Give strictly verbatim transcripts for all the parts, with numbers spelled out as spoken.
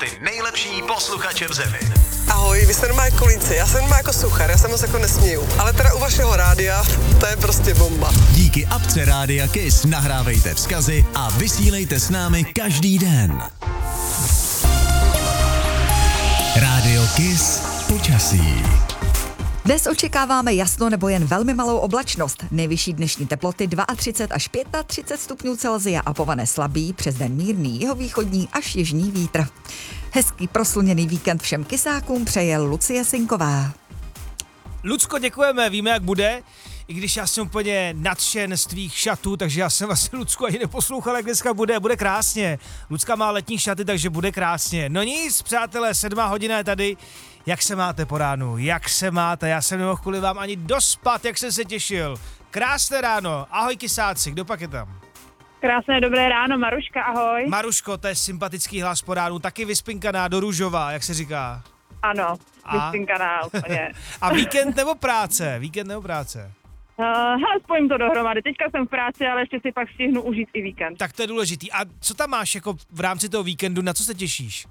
ty nejlepší posluchače v zemi. Ahoj, vy jste normální kolíci, já jsem normální jako suchar, já se moc jako nesmíju. Ale teda u vašeho rádia, to je prostě bomba. Díky apce Rádia Kiss nahrávejte vzkazy a vysílejte s námi každý den. Rádio Kiss počasí. Dnes očekáváme jasno nebo jen velmi malou oblačnost. Nejvyšší dnešní teploty třicet dva až třicet pět stupňů Celsia a povane slabý, přes den mírný jihovýchodní až jižní vítr. Hezký prosluněný víkend všem kysákům přeje Lucie Sinková. Lucko, děkujeme, víme, jak bude. I když já jsem úplně nadšen z tvých šatů, takže já jsem vlastně Lucku ani neposlouchal, jak dneska bude. Bude krásně. Lucka má letní šaty, takže bude krásně. No nic, přátelé, sedmá hodina je tady. Jak se máte po ránu? Jak se máte? Já jsem nemohl kvůli vám ani dospat, jak jsem se těšil. Krásné ráno. Ahoj kysáci, kdo pak je tam? Krásné dobré ráno, Maruška, ahoj. Maruško, to je sympatický hlas po ránu, taky vyspinkaná do růžová, jak se říká. Ano, vyspinkaná úplně. A víkend nebo práce? Víkend nebo práce? Uh, hele, spojím to dohromady. Teďka jsem v práci, ale ještě si pak stihnu užít i víkend. Tak to je důležitý. A co tam máš jako v rámci toho víkendu, na co se těšíš?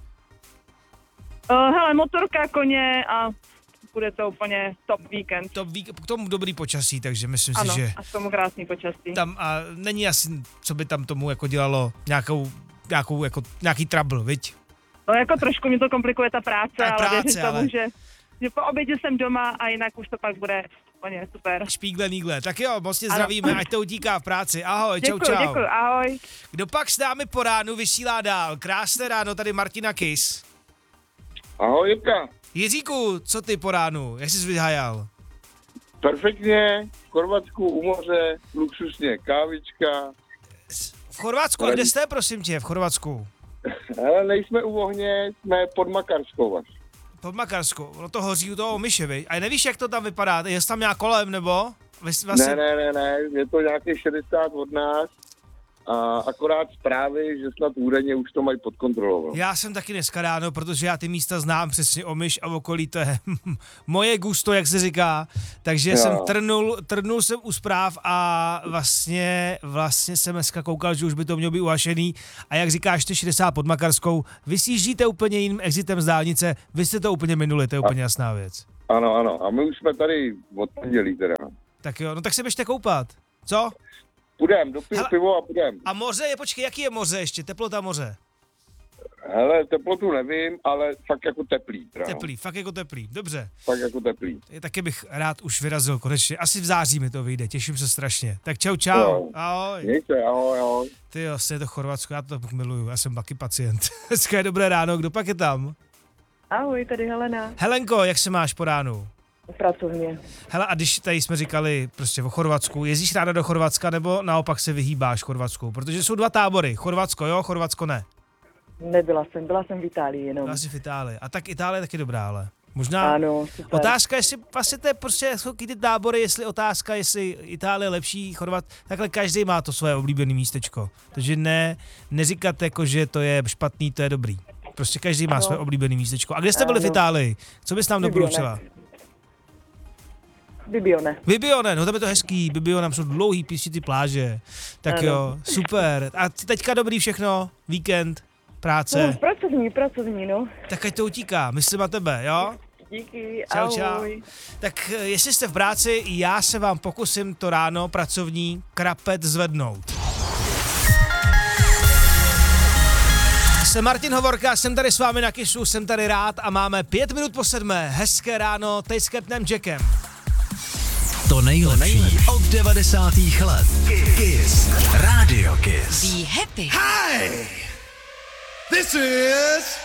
Uh, hele, motorka, koně a bude to úplně top víkend. Top vík- k tomu dobrý počasí, takže myslím ano, si, že... a k tomu krásný počasí. Tam a není asi, co by tam tomu jako dělalo nějakou, nějakou jako, nějaký trouble, viď? No jako trošku mi to komplikuje ta práce, Ta ale práce, věřím tomu, ale... že, že po obědě jsem doma a jinak už to pak bude úplně super. Špígle, nígle. Tak jo, moc tě zdravíme, ať to utíká v práci. Ahoj, děkuju, čau, čau. Děkuji, ahoj. Kdo pak s námi po ránu vysílá dál? Krásné ráno, tady Martina Kiss. Ahoj, Jirka. Jiříku, co ty po ránu? Jak jsi vyhajal? Perfektně, v Chorvatsku u moře, luxusně, kávička. V Chorvatsku, a kde jste, prosím tě, v Chorvatsku? Ale nejsme u ohně, jsme pod Makarskou až. Pod Makarskou, no to hoří u toho myše, vy. A nevíš, jak to tam vypadá? Je tam nějak kolem, nebo? Vlastně... Ne, ne, ne, ne, je to nějakých šedesát od nás. A akorát zprávy, že snad údajně už to mají pod kontrolou. Já jsem taky dneska ráno, protože já ty místa znám přesně, Omyš a okolí, to je moje gusto, jak se říká, takže já. jsem trnul, trnul jsem u zpráv a vlastně, vlastně jsem dneska koukal, že už by to mělo být uhašený a jak říkáš, ty šedesát pod Makarskou, vy si jíždíte úplně jiným exitem z dálnice, vy jste to úplně minuli, to je úplně jasná věc. Ano, ano, a my už jsme tady od pondělí teda. Tak jo, no tak se běžte koupat, co? Půjdem, dopiju Hele, pivo a půjdem. A moře je, počkej, jaký je moře ještě, teplota moře? Hele, teplotu nevím, ale fakt jako teplý. Teda. Teplý, fakt jako teplý, dobře. Fakt jako teplý. Taky bych rád už vyrazil konečně, asi v září mi to vyjde, těším se strašně. Tak čau, čau, Jo. ahoj. Mějte, ahoj, ahoj. Ty jo, je to Chorvatsko, já to miluju, já jsem taky pacient. Dneska je dobré ráno, kdo pak je tam? Ahoj, tady Helena. Helenko, jak se máš po ránu? Pracovně. Hele, a když tady jsme říkali prostě o Chorvatsku, jezdíš ráda do Chorvatska nebo naopak se vyhýbáš Chorvatsku? Protože jsou dva tábory, Chorvatsko jo, Chorvatsko ne. Nebyla jsem, byla jsem v Itálii jenom. Byla jsi v Itálii. A tak Itálie je taky dobrá, ale možná... Ano, super. Otázka, jestli vlastně to je prostě, jsou ty tábory, jestli otázka, jestli Itálie je lepší, Chorvat, takhle každý má to svoje oblíbené místečko. Takže ne, neříkat jako, že to je špatný, to je dobrý. Prostě každý má ano. Svoje oblíbené místečko. A kde jste byli ano. v Itálii? Co bys nám doporučila? Bibione. Bibione, no to je to hezký, Bibione, tam jsou dlouhý písčitý pláže. Tak ano. Jo, super. A teďka dobrý všechno, víkend, práce. No, pracovní, pracovní, no. Tak ať to utíká, myslím na tebe, jo? Díky, čau, ahoj. Čau. Tak jestli jste v práci, já se vám pokusím to ráno pracovní krapet zvednout. Jsem Martin Hovorka, jsem tady s vámi na Kissu, jsem tady rád a máme pět minut po sedmé. Hezké ráno, teď s Captainem Jackem. To nejlepší od devadesátých let. Kiss. Radio Kiss. Be happy. Hi! This is